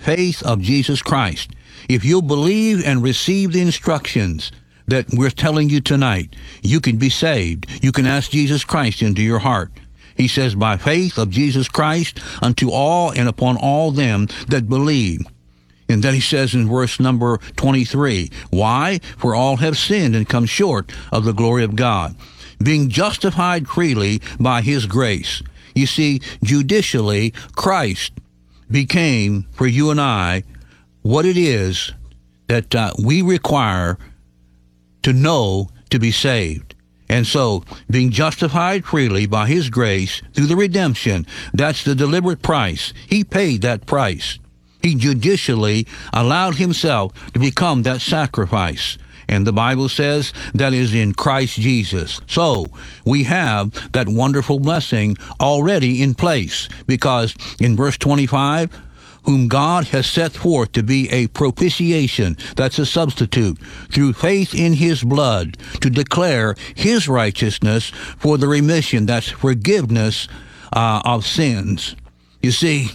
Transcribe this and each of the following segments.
faith of Jesus Christ. If you'll believe and receive the instructions that we're telling you tonight, you can be saved. You can ask Jesus Christ into your heart. He says, by faith of Jesus Christ unto all and upon all them that believe. And then he says in verse number 23, why? For all have sinned and come short of the glory of God, being justified freely by his grace. You see, judicially, Christ became for you and I what it is that we require to know to be saved. And so, being justified freely by his grace through the redemption, that's the deliberate price. He paid that price. He judicially allowed himself to become that sacrifice. And the Bible says that is in Christ Jesus. So we have that wonderful blessing already in place, because in verse 25, whom God has set forth to be a propitiation, that's a substitute, through faith in his blood, to declare his righteousness for the remission, that's forgiveness of sins. You see,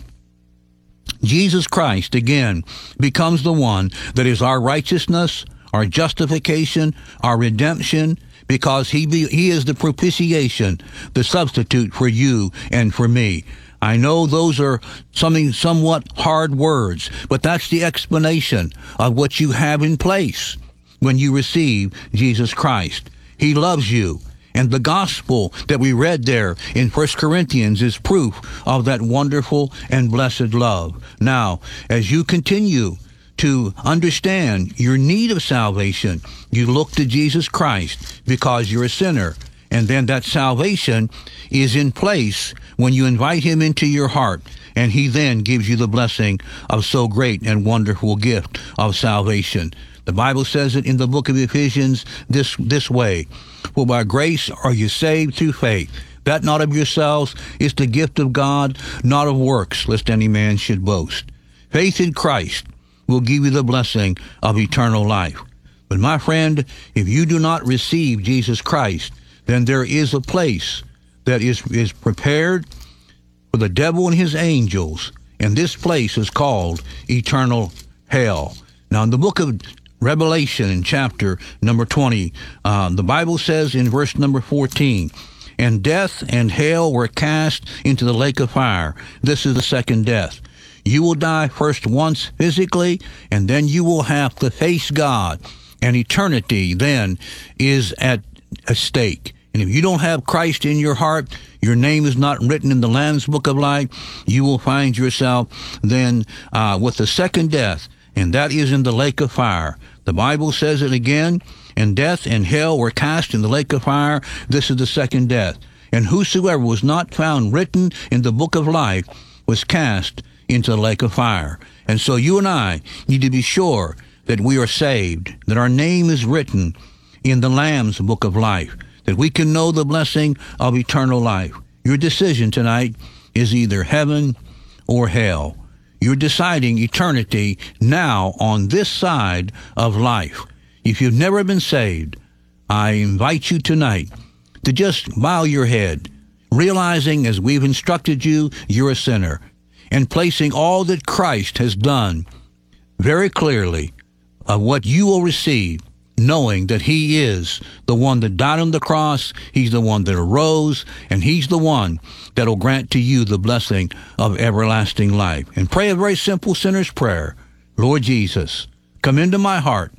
Jesus Christ, again, becomes the one that is our righteousness, our justification, our redemption, because he is the propitiation, the substitute for you and for me. I know those are somewhat hard words, but that's the explanation of what you have in place when you receive Jesus Christ. He loves you. And the gospel that we read there in 1 Corinthians is proof of that wonderful and blessed love. Now, as you continue to understand your need of salvation, you look to Jesus Christ because you're a sinner. And then that salvation is in place when you invite him into your heart, and he then gives you the blessing of so great and wonderful gift of salvation. The Bible says it in the book of Ephesians this way, for by grace are you saved through faith, that not of yourselves is the gift of God, not of works, lest any man should boast. Faith in Christ will give you the blessing of eternal life. But my friend, if you do not receive Jesus Christ, then there is a place that is prepared for the devil and his angels, and this place is called eternal hell. Now, in the book of Revelation, in chapter number 20, the Bible says in verse number 14, and death and hell were cast into the lake of fire. This is the second death. You will die first once physically, and then you will have to face God, and eternity then is at stake. And if you don't have Christ in your heart, your name is not written in the Lamb's Book of Life, you will find yourself then with the second death, and that is in the lake of fire. The Bible says it again, and death and hell were cast in the lake of fire. This is the second death. And whosoever was not found written in the book of life was cast into the lake of fire. And so you and I need to be sure that we are saved, that our name is written in the Lamb's Book of Life, that we can know the blessing of eternal life. Your decision tonight is either heaven or hell. You're deciding eternity now on this side of life. If you've never been saved, I invite you tonight to just bow your head, realizing as we've instructed you, you're a sinner, and placing all that Christ has done very clearly of what you will receive, knowing that he is the one that died on the cross, he's the one that arose, and he's the one that will grant to you the blessing of everlasting life. And pray a very simple sinner's prayer. Lord Jesus, come into my heart.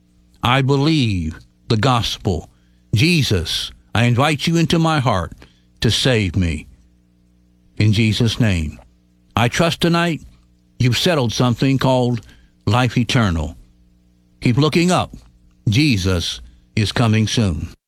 I believe the gospel. Jesus, I invite you into my heart to save me. In Jesus' name. I trust tonight you've settled something called life eternal. Keep looking up. Jesus is coming soon.